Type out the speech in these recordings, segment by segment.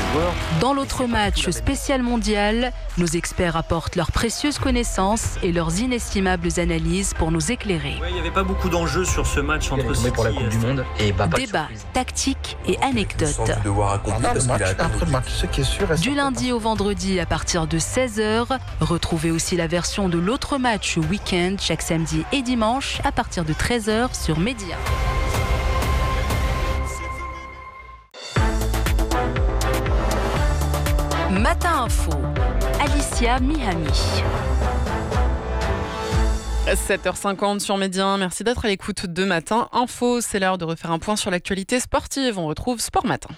joueurs. Dans l'autre match spécial mondial, nos experts apportent leurs précieuses connaissances et leurs inestimables analyses pour nous éclairer. Ouais, il n'y avait pas beaucoup d'enjeux sur ce match entre City pour la Coupe du Monde. Et Débat, tactique et anecdotes. Après le match, ce qui est sûr. Du lundi au vendredi à partir de 16h, retrouvez aussi la version de l'autre match week-end chaque samedi et dimanche à partir de 13h sur Média. Matin Info, Alicia Mihami. 7h50 sur Média, merci d'être à l'écoute de Matin Info. C'est l'heure de refaire un point sur l'actualité sportive. On retrouve Sport Matin.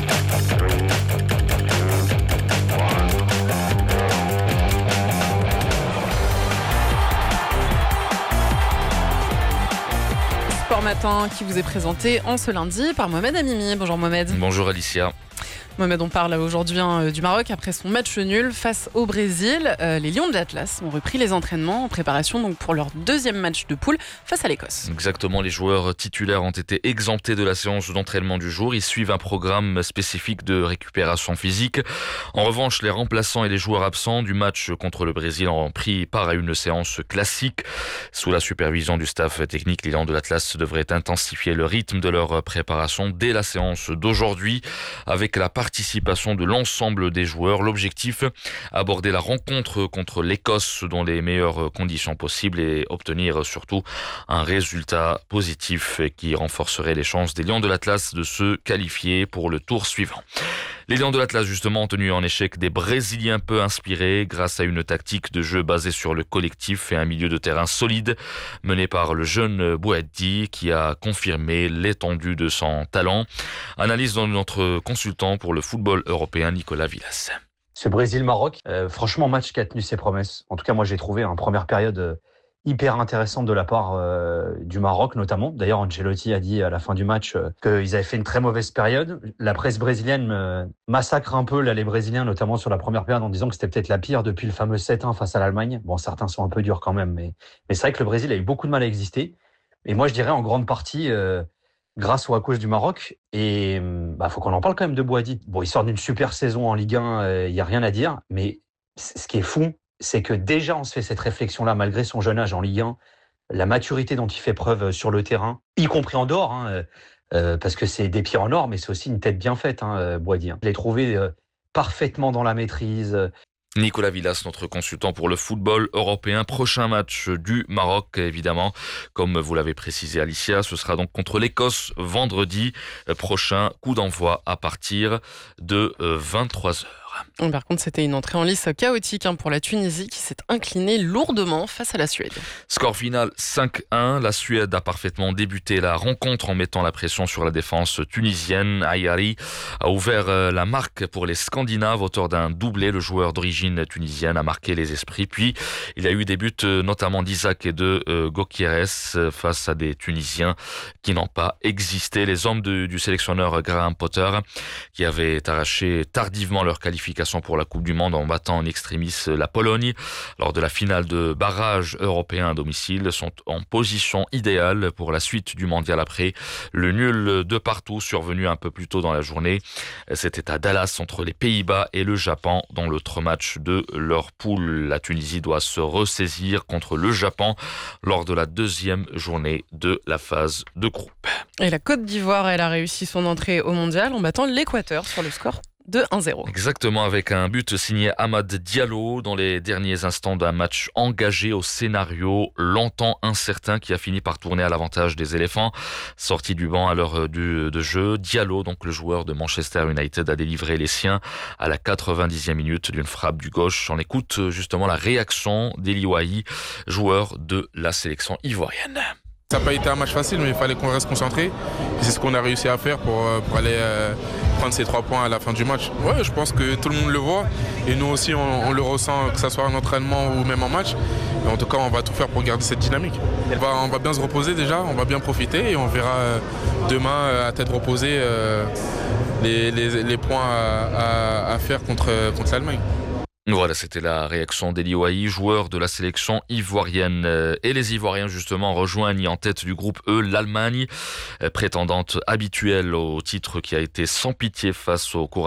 Sport Matin qui vous est présenté en ce lundi par Mohamed Amimi. Bonjour Mohamed. Bonjour Alicia. Mohamed, on parle aujourd'hui du Maroc après son match nul face au Brésil. Les Lions de l'Atlas ont repris les entraînements en préparation donc pour leur deuxième match de poule face à l'Écosse. Exactement, les joueurs titulaires ont été exemptés de la séance d'entraînement du jour. Ils suivent un programme spécifique de récupération physique. En revanche, les remplaçants et les joueurs absents du match contre le Brésil ont pris part à une séance classique. Sous la supervision du staff technique, les Lions de l'Atlas devraient intensifier le rythme de leur préparation dès la séance d'aujourd'hui avec la participation de l'ensemble des joueurs. L'objectif, aborder la rencontre contre l'Écosse dans les meilleures conditions possibles et obtenir surtout un résultat positif qui renforcerait les chances des Lions de l'Atlas de se qualifier pour le tour suivant. Les Lions de l'Atlas justement ont tenu en échec des Brésiliens peu inspirés grâce à une tactique de jeu basée sur le collectif et un milieu de terrain solide mené par le jeune Bouhaddi qui a confirmé l'étendue de son talent. Analyse de notre consultant pour le football européen Nicolas Villas. Ce Brésil-Maroc, franchement match qui a tenu ses promesses. En tout cas moi j'ai trouvé en première période hyper intéressante de la part du Maroc notamment. D'ailleurs, Ancelotti a dit à la fin du match qu'ils avaient fait une très mauvaise période. La presse brésilienne massacre un peu là, les Brésiliens, notamment sur la première période, en disant que c'était peut-être la pire depuis le fameux 7-1 face à l'Allemagne. Bon, certains sont un peu durs quand même, mais c'est vrai que le Brésil a eu beaucoup de mal à exister. Et moi, je dirais en grande partie grâce ou à cause du Maroc. Et faut qu'on en parle quand même de Bouhaddi. Bon, il sort d'une super saison en Ligue 1, il n'y a rien à dire. Mais ce qui est fou, c'est que déjà on se fait cette réflexion-là, malgré son jeune âge en Ligue 1, la maturité dont il fait preuve sur le terrain, y compris en dehors, parce que c'est des pieds en or, mais c'est aussi une tête bien faite, Bouhaddi. Je l'ai trouvé parfaitement dans la maîtrise. Nicolas Villas, notre consultant pour le football européen. Prochain match du Maroc, évidemment. Comme vous l'avez précisé, Alicia, ce sera donc contre l'Écosse vendredi prochain. Coup d'envoi à partir de 23h. Par contre, c'était une entrée en lice chaotique pour la Tunisie qui s'est inclinée lourdement face à la Suède. Score final 5-1. La Suède a parfaitement débuté la rencontre en mettant la pression sur la défense tunisienne. Ayari a ouvert la marque pour les Scandinaves. Auteur d'un doublé, le joueur d'origine tunisienne a marqué les esprits. Puis, il y a eu des buts notamment d'Isaac et de Gokieres face à des Tunisiens qui n'ont pas existé. Les hommes du sélectionneur Graham Potter qui avaient arraché tardivement leur qualification pour la Coupe du Monde en battant en extremis la Pologne lors de la finale de barrage européen à domicile, sont en position idéale pour la suite du mondial après le nul de partout survenu un peu plus tôt dans la journée. C'était à Dallas entre les Pays-Bas et le Japon dans l'autre match de leur poule. La Tunisie doit se ressaisir contre le Japon lors de la deuxième journée de la phase de groupe. Et la Côte d'Ivoire, elle a réussi son entrée au mondial en battant l'Équateur sur le score de 1-0. Exactement, avec un but signé Amad Diallo dans les derniers instants d'un match engagé au scénario longtemps incertain qui a fini par tourner à l'avantage des éléphants. Sorti du banc à l'heure de jeu, Diallo, donc le joueur de Manchester United, a délivré les siens à la 90e minute d'une frappe du gauche. On écoute justement la réaction d'Eli Wahi, joueur de la sélection ivoirienne. Ça n'a pas été un match facile, mais il fallait qu'on reste concentré. Et c'est ce qu'on a réussi à faire pour aller prendre ces 3 points à la fin du match. Ouais, je pense que tout le monde le voit. Et nous aussi, on le ressent, que ce soit en entraînement ou même en match. Et en tout cas, on va tout faire pour garder cette dynamique. On va bien se reposer déjà, on va bien profiter. Et on verra demain, à tête reposée, les points à faire contre l'Allemagne. Voilà, c'était la réaction d'Eli Wahi, joueur de la sélection ivoirienne. Et les Ivoiriens, justement, rejoignent en tête du groupe E l'Allemagne, prétendante habituelle au titre qui a été sans pitié face au courage